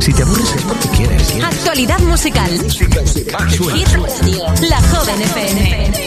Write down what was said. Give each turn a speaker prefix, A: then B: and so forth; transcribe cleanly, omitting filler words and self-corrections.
A: Si te aburres es porque quieres.
B: Actualidad musical. Hit Radio, La Joven FM.